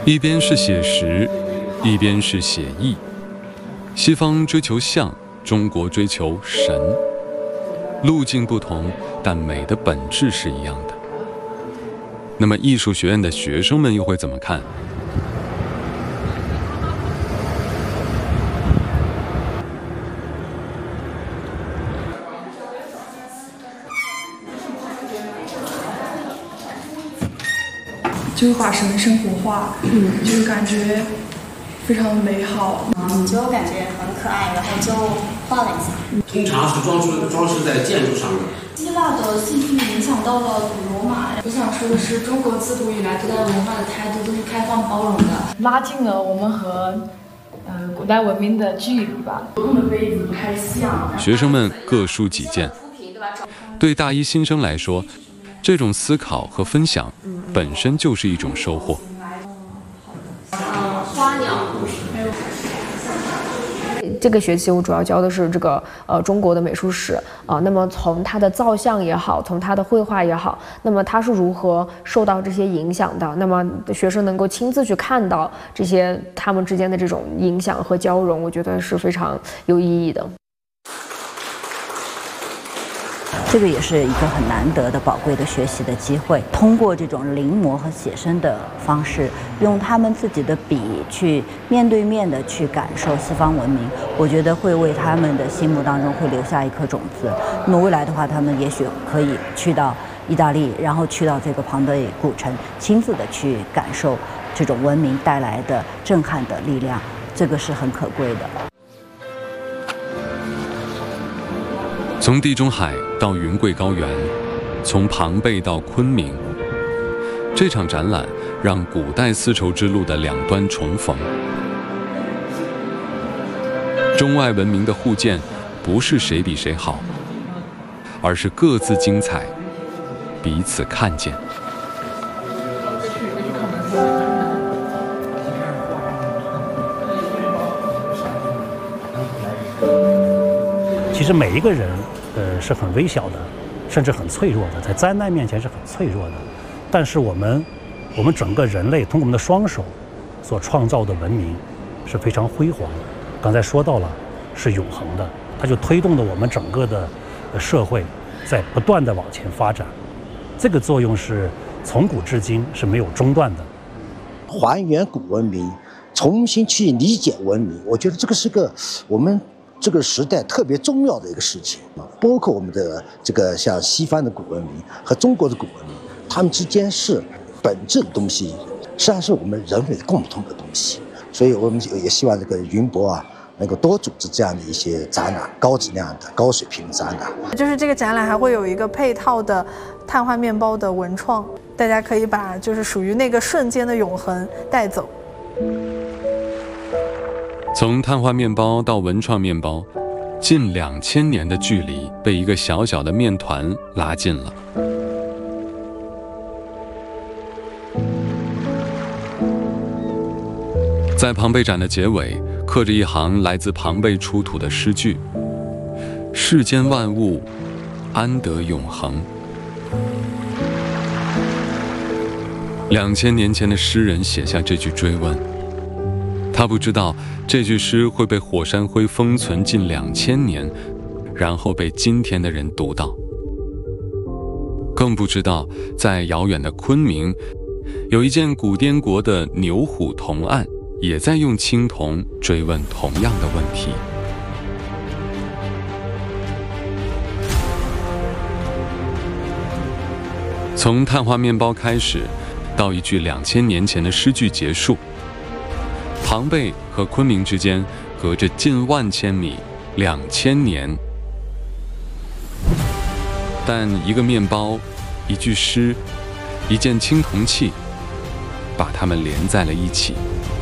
一边是写实，一边是写意。西方追求象，中国追求神。路径不同，但美的本质是一样的。那么艺术学院的学生们又会怎么看？ 就是把神生活化，就是感觉非常美好， 就感觉很可爱，然后就画了一下。 通常是装饰在建筑上面。 希腊的戏剧影响到了古罗马。我想说的是，中国自古以来对待文化的态度都是开放包容的， 拉近了我们和古代文明的距离吧。用的杯子不太像。 学生们各抒己见。对大一新生来说，这种思考和分享本身就是一种收获。 花鸟故事。 这个学期我主要教的是这个中国的美术史那么从它的造像也好，从它的绘画也好，那么它是如何受到这些影响的？那么学生能够亲自去看到这些他们之间的这种影响和交融，我觉得是非常有意义的。 这个也是一个很难得的宝贵的学习的机会，通过这种临摹和写生的方式，用他们自己的笔去面对面的去感受西方文明，我觉得会为他们的心目当中会留下一颗种子。那么未来的话，他们也许可以去到意大利，然后去到这个庞贝古城，亲自的去感受这种文明带来的震撼的力量，这个是很可贵的。 从地中海到云贵高原，从庞贝到昆明，这场展览让古代丝绸之路的两端重逢。中外文明的互鉴，不是谁比谁好，而是各自精彩，彼此看见。 其实每一个人，是很微小的，甚至很脆弱的，在灾难面前是很脆弱的。但是我们整个人类通过我们的双手所创造的文明是非常辉煌的。刚才说到了，是永恒的，它就推动了我们整个的社会在不断的往前发展。这个作用是从古至今是没有中断的。 还原古文明，重新去理解文明，我觉得这个是个我们这个时代特别重要的一个事情啊，包括我们的这个像西方的古文明和中国的古文明，它们之间是本质的东西，实际上是我们人类共同的东西。所以我们也希望这个云博啊，能够多组织这样的一些展览，高质量的、高水平的展览。 就是这个展览还会有一个配套的碳化面包的文创，大家可以把就是属于那个瞬间的永恒带走。 从碳化面包到文创面包，近2000年的距离被一个小小的面团拉近了。在庞贝展的结尾，刻着一行来自庞贝出土的诗句：“世间万物，安得永恒？”2000年前的诗人写下这句追问。他不知道这句诗会被火山灰封存近2000年，然后被今天的人读到。更不知道在遥远的昆明，有一件古滇国的牛虎铜案，也在用青铜追问同样的问题。从碳化面包开始，到一句2000年前的诗句结束，庞贝和昆明之间隔着近万千米，2000年。但一个面包，一句诗，一件青铜器，把它们连在了一起。